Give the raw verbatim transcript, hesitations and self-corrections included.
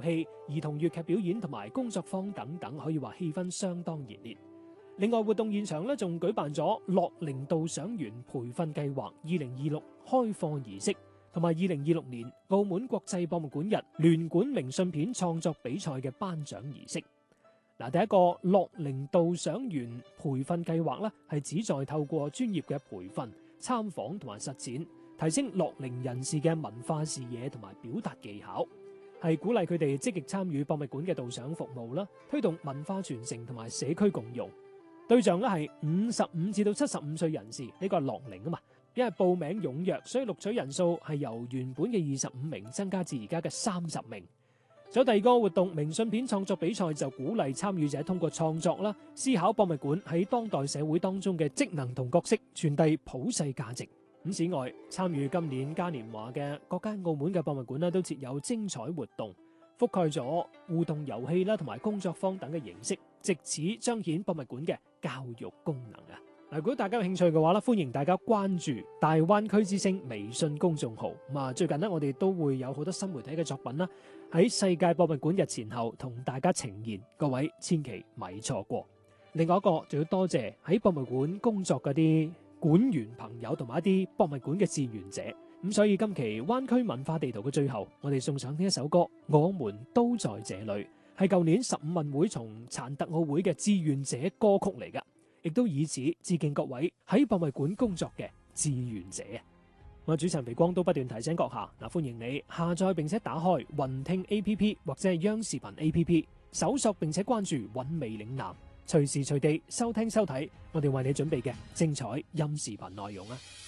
戲、兒童粵劇表演同埋工作坊等等，可以話氣氛相當熱烈。另外，活動現場咧仲舉辦咗樂齡導賞員培訓計劃二零二六開課儀式，同埋二零二六年澳門國際博物館日聯館明信片創作比賽嘅頒獎儀式。嗱，第一個樂齡導賞員培訓計劃咧，係旨在透過專業嘅培訓、參訪同埋實踐，提升樂齡人士嘅文化視野同埋表達技巧，係鼓勵佢哋積極參與博物館嘅導賞服務啦，推動文化傳承同埋社區共融。對象咧係五十五至到七十五歲人士，呢個係樂齡啊嘛。因為報名踴躍，所以錄取人數係由原本嘅二十五名增加至而家嘅三十名。仲有第二個活動明信片創作比賽，就鼓勵參與者通過創作啦，思考博物館喺當代社會當中嘅職能同角色，傳遞普世價值。咁此外，參與今年嘉年華嘅各間澳門嘅博物館咧，都設有精彩活動，覆蓋咗互動遊戲啦，同埋工作坊等嘅形式，藉此彰顯博物館嘅教育功能啊！如果大家有興趣嘅話咧，歡迎大家關注大灣區之聲微信公眾號。咁啊，最近呢，我哋都會有好多新媒體嘅作品啦，喺世界博物館日前後同大家呈現，各位千祈咪錯過。另外一個，仲要多謝喺博物館工作嗰啲館員朋友同埋一啲博物館嘅志願者。咁所以今期灣區文化地圖嘅最後，我哋送上呢一首歌《我們都在這裏》，係舊年十五運會從殘特奧會嘅志願者歌曲嚟噶。亦都以此致敬各位喺博物館工作嘅志願者。我主持人肥光都不斷提醒閣下，嗱，歡迎你下載並且打開雲聽 A P P 或者係央視頻 A P P， 搜索並且關注韻味嶺南，隨時隨地收聽收睇我哋為你準備嘅精彩音視頻內容啊！